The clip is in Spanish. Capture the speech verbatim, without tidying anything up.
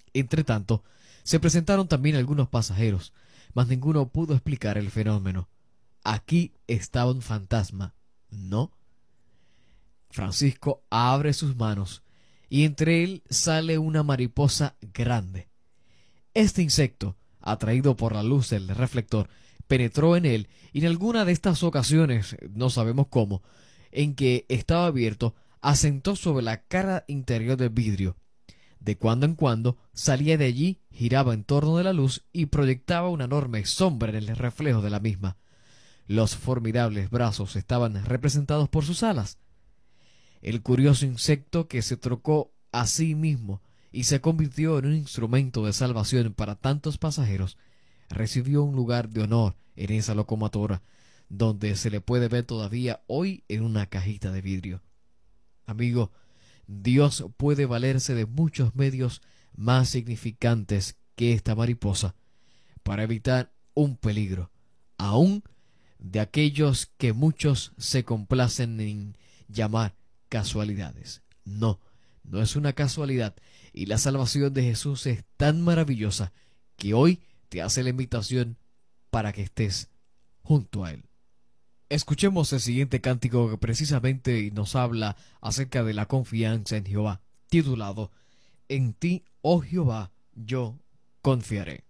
Entretanto, se presentaron también algunos pasajeros, mas ninguno pudo explicar el fenómeno. Aquí estaba un fantasma, ¿no? Francisco abre sus manos y entre él sale una mariposa grande. Este insecto, atraído por la luz del reflector, penetró en él y en alguna de estas ocasiones, no sabemos cómo, en que estaba abierto, asentó sobre la cara interior del vidrio. De cuando en cuando salía de allí, giraba en torno de la luz y proyectaba una enorme sombra en el reflejo de la misma. Los formidables brazos estaban representados por sus alas. El curioso insecto, que se trocó a sí mismo y se convirtió en un instrumento de salvación para tantos pasajeros, recibió un lugar de honor en esa locomotora, donde se le puede ver todavía hoy en una cajita de vidrio. Amigo, Dios puede valerse de muchos medios más significantes que esta mariposa para evitar un peligro, aun de aquellos que muchos se complacen en llamar casualidades. No, no es una casualidad, y la salvación de Jesús es tan maravillosa que hoy te hace la invitación para que estés junto a Él. Escuchemos el siguiente cántico que precisamente nos habla acerca de la confianza en Jehová, titulado: En ti, oh Jehová, yo confiaré.